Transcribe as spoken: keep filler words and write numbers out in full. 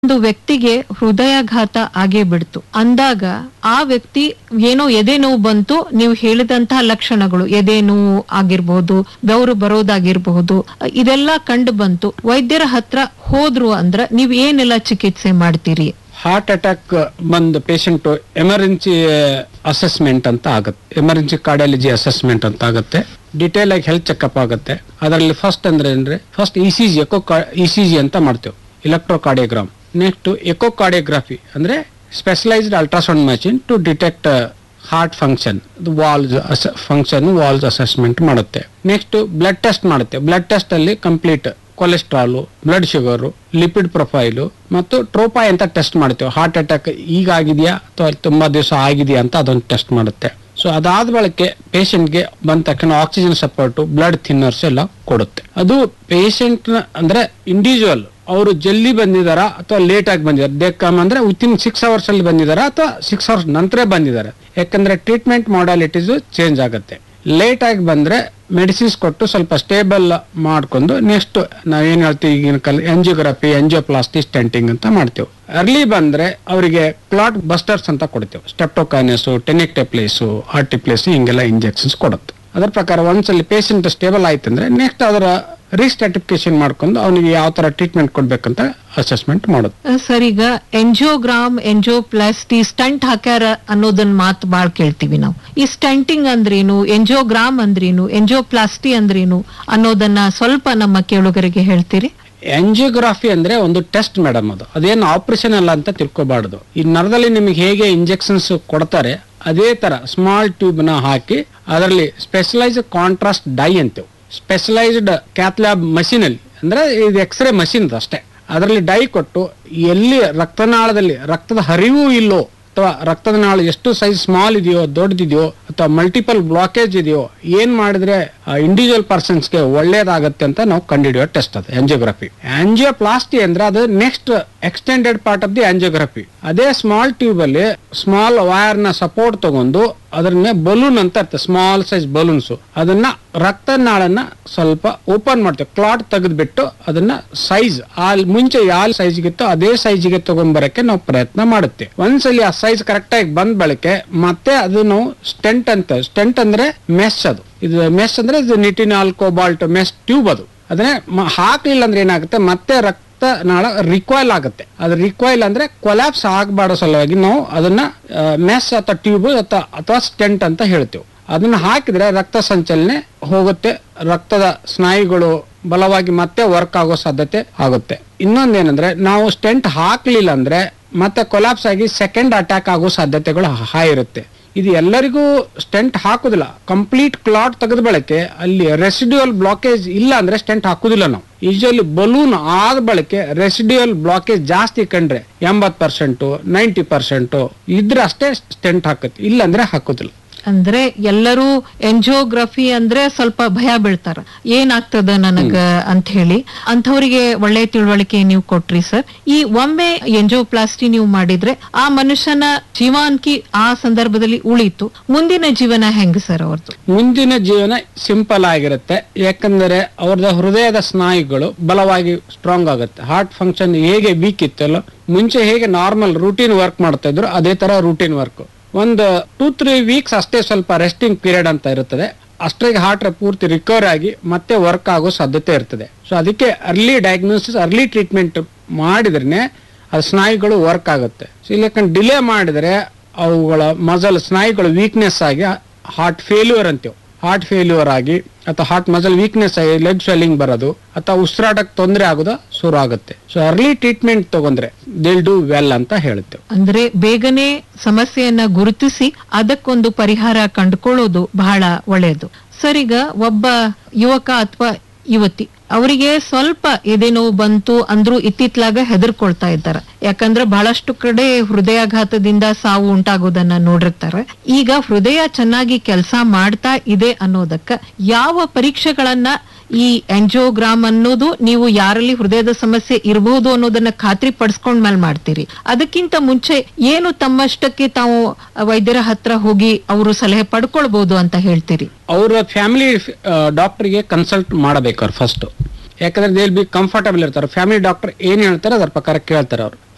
ಒಂದು ವ್ಯಕ್ತಿಗೆ ಹೃದಯಾಘಾತ ಆಗೇ ಬಿಡ್ತು ಅಂದಾಗ ಆ ವ್ಯಕ್ತಿ ಏನೋ ಎದೆ ನೋವು ಬಂತು, ನೀವು ಹೇಳಿದಂತಹ ಲಕ್ಷಣಗಳು ಎದೆ ನೋವು ಆಗಿರ್ಬಹುದು, ಬೆವರು ಬರೋದಾಗಿರ್ಬಹುದು, ಇದೆಲ್ಲ ಕಂಡು ಬಂತು, ವೈದ್ಯರ ಹತ್ರ ಹೋದ್ರು ಅಂದ್ರ ನೀವ್ ಏನೆಲ್ಲ ಚಿಕಿತ್ಸೆ ಮಾಡ್ತೀರಿ? ಹಾರ್ಟ್ ಅಟ್ಯಾಕ್ ಬಂದ ಪೇಷಂಟ್ ಎಮರ್ಜೆನ್ಸಿ ಅಸೆಸ್ಮೆಂಟ್ ಅಂತ ಆಗುತ್ತೆ, ಎಮರ್ಜೆನ್ಸಿ ಕಾರ್ಡಿಯಾಲಜಿ ಅಸೆಸ್ಮೆಂಟ್ ಅಂತ ಆಗುತ್ತೆ. ಡಿಟೇಲ್ ಆಗಿ ಹೆಲ್ತ್ ಚೆಕ್ಅಪ್ ಆಗುತ್ತೆ. ಅದರಲ್ಲಿ ಫಸ್ಟ್ ಅಂದ್ರೆ ಅಂದ್ರೆ first E C G eco E C G ಅಂತ ಮಾಡ್ತೇವೆ, ಇಲೆಕ್ಟ್ರೋಕಾರ್ಡಿಯೋಗ್ರಾಮ್. ನೆಕ್ಸ್ಟ್ ಎಕೋಕಾರ್ಡಿಯೋಗ್ರಫಿ ಅಂದ್ರೆ specialised ultrasound machine to detect heart function, walls function walls assessment ಮಾಡುತ್ತೆ. ನೆಕ್ಸ್ಟ್ ಬ್ಲಡ್ ಟೆಸ್ಟ್ ಮಾಡುತ್ತೆ. ಬ್ಲಡ್ ಟೆಸ್ಟ್ ಅಲ್ಲಿ complete cholesterol, blood sugar, lipid profile ಮತ್ತು ಟ್ರೋಪಾಯ್ ಅಂತ test ಮಾಡ್ತೇವೆ. Heart attack ಈಗ ಆಗಿದೆಯಾ ಅಥವಾ ತುಂಬಾ ದಿವಸ ಆಗಿದೆಯಾ ಅಂತ ಅದೊಂದು ಟೆಸ್ಟ್ ಮಾಡುತ್ತೆ. ಸೊ ಅದಾದ ಬಳಿಕೆ ಪೇಷಂಟ್ಗೆ ಬಂದ ತಕ್ಷಣ ಆಕ್ಸಿಜನ್ ಸಪೋರ್ಟ್, ಬ್ಲಡ್ ಥಿನ್ನರ್ಸ್ ಎಲ್ಲ ಕೊಡುತ್ತೆ. ಅದು ಪೇಷಂಟ್ ಅಂದ್ರೆ ಇಂಡಿವಿಜುವಲ್ ಅವರು ಜಲ್ದಿ ಬಂದಿದಾರಾ ಅಥವಾ ಲೇಟ್ ಆಗಿ ಬಂದಿದ್ದಾರೆ, ದೇ ಕಮ್ ಅಂದ್ರೆ ವಿತಿನ್ ಸಿಕ್ಸ್ ಅವರ್ಸ್ ಅಲ್ಲಿ ಬಂದಿದಾರಾ ಅಥವಾ ಸಿಕ್ಸ್ ಅವರ್ಸ್ ನಂತರ ಬಂದಿದ್ದಾರೆ. ಯಾಕಂದ್ರೆ ಟ್ರೀಟ್ಮೆಂಟ್ ಮಾಡಾಲಿಟೀಸ್ ಚೇಂಜ್ ಆಗುತ್ತೆ. ಲೇಟ್ ಆಗಿ ಬಂದ್ರೆ ಮೆಡಿಸಿನ್ಸ್ ಕೊಟ್ಟು ಸ್ವಲ್ಪ ಸ್ಟೇಬಲ್ ಮಾಡ್ಕೊಂಡು ನೆಕ್ಸ್ಟ್ ನಾವೇನ್ ಹೇಳ್ತೀವಿ ಈಗಿನ ಕಾಲ ಎಂಜಿಯೋಗ್ರಫಿ, ಎಂಜಿಯೋಪ್ಲಾಸ್ಟಿ, ಸ್ಟೆಂಟಿಂಗ್ ಅಂತ ಮಾಡ್ತೇವೆ. ಅರ್ಲಿ ಬಂದ್ರೆ ಅವರಿಗೆ ಕ್ಲಾಟ್ ಬಸ್ಟರ್ಸ್ ಅಂತ ಕೊಡ್ತೇವೆ. ಸ್ಟೆಪ್ಟೋಕೈನಸ್, ಟೆನಿಕ್ಟೆಪ್ಲೇಸು, ಆರ್ಟಿಪ್ಲೇಸ್ ಹಿಂಗೆಲ್ಲ ಇಂಜೆಕ್ಷನ್ಸ್ ಕೊಡುತ್ತೆ. ಅದರ ಪ್ರಕಾರ ಒಂದ್ಸಲಿ ಪೇಷಂಟ್ ಸ್ಟೇಬಲ್ ಆಯ್ತಂದ್ರೆ ನೆಕ್ಸ್ಟ್ ಅದರ ರೀಸ್ಟಾಟಿಫಿಕೇಶನ್ ಮಾಡ್ಕೊಂಡು ಅವನಿಗೆ ಯಾವ ತರ ಟ್ರೀಟ್ಮೆಂಟ್ ಕೊಡ್ಬೇಕಂತ ಅಸೆಸ್ಮೆಂಟ್ ಮಾಡುತ್ತೆ. ಸರ್, ಈಗ ಎಂಜಿಯೋಗ್ರಾಮ್, ಎಂಜಿಯೋಪ್ಲಾಸ್ಟಿ, ಸ್ಟಂಟ್ ಹಾಕ್ಯಾರ ಅನ್ನೋದನ್ನ ಮಾತು ಬಾಳ್ ಕೇಳ್ತೀವಿ ನಾವು. ಈ ಸ್ಟಂಟಿಂಗ್ ಅಂದ್ರೇನು, ಎಂಜಿಯೋಗ್ರಾಮ್ ಅಂದ್ರೇನು, ಎಂಜಿಯೋಪ್ಲಾಸ್ಟಿ ಅಂದ್ರೇನು ಅನ್ನೋದನ್ನ ಸ್ವಲ್ಪ ನಮ್ಮ ಕೇಳುಗರಿಗೆ ಹೇಳ್ತೀರಿ? ಎಂಜಿಯೋಗ್ರಫಿ ಅಂದ್ರೆ ಒಂದು ಟೆಸ್ಟ್ ಮೇಡಮ್, ಅದು ಅದೇನು ಆಪರೇಷನ್ ಅಲ್ಲ ಅಂತ ತಿಳ್ಕೊಬಾರ್ದು. ಈ ನರದಲ್ಲಿ ನಿಮಗೆ ಹೇಗೆ ಇಂಜೆಕ್ಷನ್ಸ್ ಕೊಡ್ತಾರೆ ಅದೇ ತರ ಸ್ಮಾಲ್ ಟ್ಯೂಬ್ ನ ಹಾಕಿ ಅದರಲ್ಲಿ specialised contrast dye ಅಂತೇವೆ. Specialised cath lab machine ಅಲ್ಲಿ ಅಂದ್ರೆ ಇದು ಎಕ್ಸ್ರೇ ಮಷೀನ್ ಅಷ್ಟೇ. ಅದರಲ್ಲಿ ಡೈ ಕೊಟ್ಟು ಎಲ್ಲಿ ರಕ್ತನಾಳದಲ್ಲಿ ರಕ್ತದ ಹರಿವು ಇಲ್ಲೋ ಅಥವಾ ರಕ್ತದ ನಾಳ ಎಷ್ಟು ಸೈಜ್ ಸ್ಮಾಲ್ ಇದೆಯೋ, ದೊಡ್ಡದಿದೆಯೋ ಅಥವಾ ಮಲ್ಟಿಪಲ್ ಬ್ಲಾಕೇಜ್ ಇದೆಯೋ, ಏನ್ ಮಾಡಿದ್ರೆ ಇಂಡಿವಿಜುವಲ್ ಪರ್ಸನ್ಸ್ಗೆ ಒಳ್ಳೇದಾಗತ್ತೆ ಅಂತ ನಾವು ಕಂಡುಹಿಡಿಯೋ ಟೆಸ್ಟ್ ಅದು ಎಂಜಿಯೋಗ್ರಫಿ. ಆಂಜಿಯೋಪ್ಲಾಸ್ಟಿ ಅಂದ್ರೆ ಅದು next extended part of the angiography. ಅದೇ ಸ್ಮಾಲ್ ಟ್ಯೂಬ್ ಅಲ್ಲಿ ಸ್ಮಾಲ್ ವೈರ್ ನ ಸಪೋರ್ಟ್ ತಗೊಂಡು ಅದನ್ನ ಬಲೂನ್ ಅಂತ ಇರ್ತದೆ, ಸ್ಮಾಲ್ ಸೈಜ್ ಬಲೂನ್ಸ್, ಅದನ್ನ ರಕ್ತನಾಳನ್ನ ಸ್ವಲ್ಪ ಓಪನ್ ಮಾಡ್ತೇವೆ. ಕ್ಲಾಟ್ ತೆಗೆದ್ಬಿಟ್ಟು ಅದನ್ನ ಸೈಜ್ ಆ ಮುಂಚೆ ಯಾವ ಸೈಜ್ಗಿತ್ತು ಅದೇ ಸೈಜ್ಗೆ ತಗೊಂಡ್ಬರಕ್ಕೆ ನಾವು ಪ್ರಯತ್ನ ಮಾಡುತ್ತೆ. ಒಂದ್ಸಲಿ ಆ ಸೈಜ್ ಕರೆಕ್ಟ್ ಆಗಿ ಬಂದ್ ಬಳಕೆ ಮತ್ತೆ ಅದು ನಾವು ಸ್ಟೆಂಟ್ ಅಂತ, ಸ್ಟೆಂಟ್ ಅಂದ್ರೆ ಮೆಶ್, ಅದು ಇದು ಮೆಶ್ ಅಂದ್ರೆ ಇದು ನಿಟಿನಾಲ್ ಕೋಬಾಲ್ಟ್ ಮೆಶ್ ಟ್ಯೂಬ್. ಅದು ಅದನ್ನೇ ಹಾಕ್ಲಿಲ್ಲ ಅಂದ್ರೆ ಏನಾಗುತ್ತೆ, ಮತ್ತೆ ರಕ್ತ ನಾಳ ರಿಕ್ವೈಲ್ ಆಗುತ್ತೆ. ಅದು ರಿಕ್ವೈಲ್ ಅಂದ್ರೆ ಕೊಲ್ಯಾಪ್ಸ್ ಆಗಬಾರ್ದು ಸಲುವಾಗಿ ನಾವು ಅದನ್ನ ಮೆಸ್ ಅಥವಾ ಟ್ಯೂಬ್ ಅಥವಾ ಅಥವಾ ಸ್ಟೆಂಟ್ ಅಂತ ಹೇಳ್ತೇವೆ. ಅದನ್ನ ಹಾಕಿದ್ರೆ ರಕ್ತ ಸಂಚಲನೆ ಹೋಗುತ್ತೆ, ರಕ್ತದ ಸ್ನಾಯುಗಳು ಬಲವಾಗಿ ಮತ್ತೆ ವರ್ಕ್ ಆಗೋ ಸಾಧ್ಯತೆ ಆಗುತ್ತೆ. ಇನ್ನೊಂದೇನಂದ್ರೆ ನಾವು ಸ್ಟೆಂಟ್ ಹಾಕ್ಲಿಲ್ಲ ಅಂದ್ರೆ ಮತ್ತೆ ಕೊಲ್ಯಾಪ್ಸ್ ಆಗಿ ಸೆಕೆಂಡ್ ಅಟ್ಯಾಕ್ ಆಗೋ ಸಾಧ್ಯತೆಗಳು ಹೈ ಇರುತ್ತೆ. ಇದು ಎಲ್ಲರಿಗೂ ಸ್ಟೆಂಟ್ ಹಾಕುದಿಲ್ಲ. ಕಂಪ್ಲೀಟ್ ಕ್ಲಾಟ್ ತೆಗೆದ ಬಳಕೆ ಅಲ್ಲಿ ರೆಸಿಡ್ಯೂಯಲ್ ಬ್ಲಾಕೇಜ್ ಇಲ್ಲ ಅಂದ್ರೆ ಸ್ಟೆಂಟ್ ಹಾಕುದಿಲ್ಲ ನಾವು. ಯೂಶುವಲಿ ಬಲೂನ್ ಆದ ಬಳಕೆ ರೆಸಿಡ್ಯೂಯಲ್ ಬ್ಲಾಕೇಜ್ ಜಾಸ್ತಿ ಕಂಡ್ರೆ ಎಂಬತ್ ಪರ್ಸೆಂಟ್ ನೈಂಟಿ ಪರ್ಸೆಂಟ್ ಇದ್ರೆ ಅಷ್ಟೇ ಸ್ಟೆಂಟ್ ಹಾಕತ್ತೆ, ಇಲ್ಲ ಅಂದ್ರೆ ಹಾಕುದಿಲ್ಲ. ಅಂದ್ರೆ ಎಲ್ಲರೂ ಎಂಜಿಯೋಗ್ರಫಿ ಅಂದ್ರೆ ಸ್ವಲ್ಪ ಭಯ ಬೀಳ್ತಾರ, ಏನಾಗ್ತದ ನನಗ ಅಂತ ಹೇಳಿ. ಅಂಥವರಿಗೆ ಒಳ್ಳೆ ತಿಳುವಳಿಕೆ ನೀವು ಕೊಟ್ರಿ ಸರ್. ಈ ಒಮ್ಮೆ ಎಂಜಿಯೋಪ್ಲಾಸ್ಟಿ ನೀವು ಮಾಡಿದ್ರೆ ಆ ಮನುಷ್ಯನ ಜೀವಾಂಕಿ ಆ ಸಂದರ್ಭದಲ್ಲಿ ಉಳಿತು, ಮುಂದಿನ ಜೀವನ ಹೆಂಗ ಸರ್ ಅವ್ರದ್ದು? ಮುಂದಿನ ಜೀವನ ಸಿಂಪಲ್ ಆಗಿರುತ್ತೆ. ಯಾಕಂದ್ರೆ ಅವ್ರದ ಹೃದಯದ ಸ್ನಾಯುಗಳು ಬಲವಾಗಿ ಸ್ಟ್ರಾಂಗ್ ಆಗುತ್ತೆ. ಹಾರ್ಟ್ ಫಂಕ್ಷನ್ ಹೇಗೆ ವೀಕ್ ಇತ್ತಲ್ಲ, ಮುಂಚೆ ಹೇಗೆ ನಾರ್ಮಲ್ ರೂಟೀನ್ ವರ್ಕ್ ಮಾಡ್ತಾ ಇದ್ರು ಅದೇ ತರ ರೂಟೀನ್ ವರ್ಕ್. ಒಂದು ಟೂ ತ್ರೀ ವೀಕ್ಸ್ ಅಷ್ಟೇ ಸ್ವಲ್ಪ ರೆಸ್ಟಿಂಗ್ ಪೀರಿಯಡ್ ಅಂತ ಇರುತ್ತದೆ. ಅಷ್ಟ್ರಿಗೆ ಹಾರ್ಟ್ ಪೂರ್ತಿ ರಿಕವರ್ ಆಗಿ ಮತ್ತೆ ವರ್ಕ್ ಆಗೋ ಸಾಧ್ಯತೆ ಇರ್ತದೆ. ಸೊ ಅದಕ್ಕೆ ಅರ್ಲಿ ಡಯಾಗ್ನೋಸಿಸ್, ಅರ್ಲಿ ಟ್ರೀಟ್ಮೆಂಟ್ ಮಾಡಿದ್ರೆ ಅದು ಸ್ನಾಯುಗಳು ವರ್ಕ್ ಆಗುತ್ತೆ. ಸೊ ಇಲ್ಲಿ ಡಿಲೇ ಮಾಡಿದ್ರೆ ಅವುಗಳ ಮಸಲ್ ಸ್ನಾಯುಗಳು ವೀಕ್ನೆಸ್ ಆಗಿ ಹಾರ್ಟ್ ಫೇಲ್ಯೂರ್ ಅಂತೀವಿ, ಹಾರ್ಟ್ ಫೇಲ್ಯೂರ್ ಆಗಿ ಅಥವಾ ಹಾರ್ಟ್ ಮಸಲ್ ವೀಕ್ನೆಸ್ ಆಗಿ ಲೆಗ್ ಸ್ವೆಲ್ಲಿಂಗ್ ಬರೋದು ಅಥವಾ ಉಸಿರಾಟಕ್ಕೆ ತೊಂದರೆ ಆಗೋದು ಶುರು ಆಗುತ್ತೆ. ಸೊ ಅರ್ಲಿ ಟ್ರೀಟ್ಮೆಂಟ್ ತಗೊಂಡ್ರೆ ದಿಲ್ ಡೂ ವೆಲ್ ಅಂತ ಹೇಳ್ತೇವೆ. ಅಂದ್ರೆ ಬೇಗನೆ ಸಮಸ್ಯೆಯನ್ನ ಗುರುತಿಸಿ ಅದಕ್ಕೊಂದು ಪರಿಹಾರ ಕಂಡುಕೊಳ್ಳೋದು ಬಹಳ ಒಳ್ಳೆಯದು. ಸರ್, ಈಗ ಒಬ್ಬ ಯುವಕ ಅಥವಾ ಯುವತಿ ಅವರಿಗೆ ಸ್ವಲ್ಪ ಎದೆ ನೋವು ಬಂತು ಅಂದ್ರೂ ಇತ್ತಿತ್ಲಾಗ ಹೆದರ್ಕೊಳ್ತಾ ಇದ್ದಾರೆ. ಯಾಕಂದ್ರೆ ಬಹಳಷ್ಟು ಕಡೆ ಹೃದಯಾಘಾತದಿಂದ ಸಾವು ಉಂಟಾಗೋದನ್ನ ನೋಡಿರ್ತಾರೆ. ಈಗ ಹೃದಯ ಚೆನ್ನಾಗಿ ಕೆಲಸ ಮಾಡ್ತಾ ಇದೆ ಅನ್ನೋದಕ್ಕ ಯಾವ ಪರೀಕ್ಷೆಗಳನ್ನ ಈ ಎಂಜಿಯೋಗ್ರಾಮ್ ಅನ್ನೋದು ನೀವು ಯಾರಲ್ಲಿ ಹೃದಯದ ಸಮಸ್ಯೆ ಇರಬಹುದು ಅನ್ನೋದನ್ನ ಖಾತ್ರಿ ಪಡಿಸ್ಕೊಂಡ್ ಮೇಲೆ ಮಾಡ್ತೀರಿ? ಅದಕ್ಕಿಂತ ಮುಂಚೆ ಏನು ತಮ್ಮಷ್ಟಕ್ಕೆ ತಾವು ವೈದ್ಯರ ಹತ್ರ ಹೋಗಿ ಅವರು ಸಲಹೆ ಪಡ್ಕೊಳ್ಬಹುದು ಅಂತ ಹೇಳ್ತೀರಿ? ಅವರ ಫ್ಯಾಮಿಲಿ ಡಾಕ್ಟರ್ಗೆ ಕನ್ಸಲ್ಟ್ ಮಾಡಬೇಕು ಅವ್ರು ಫಸ್ಟ್. ಯಾಕಂದ್ರೆ ದೇ ವಿಲ್ ಬಿ ಕಂಫರ್ಟಬಲ್ ಇರ್ತಾರೆ. ಫ್ಯಾಮಿಲಿ ಡಾಕ್ಟರ್ ಏನ್ ಹೇಳ್ತಾರೆ ಅದ್ರ ಪ್ರಕಾರ ಕೇಳ್ತಾರೆ ಅವರು.